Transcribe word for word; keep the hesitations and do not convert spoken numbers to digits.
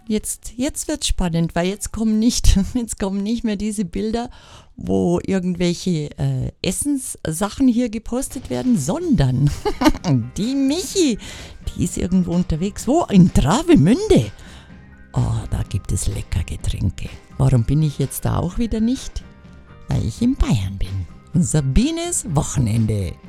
jetzt, jetzt wird's spannend, weil jetzt kommen nicht, jetzt kommen nicht mehr diese Bilder, wo irgendwelche äh, Essenssachen hier gepostet werden, sondern die Michi, die ist irgendwo unterwegs. Wo? In Travemünde. Oh, da gibt es lecker Getränke. Warum bin ich jetzt da auch wieder nicht? Weil ich in Bayern bin. Sabines Wochenende.